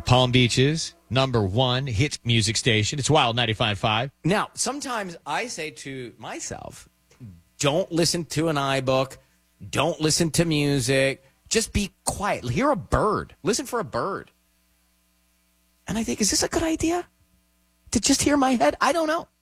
Palm Beach's #1 hit music station. It's Wild 95.5. Now, sometimes I say to myself, don't listen to an iBook. Don't listen to music. Just be quiet. Hear a bird. Listen for a bird. And I think, is this a good idea? To just hear my head? I don't know.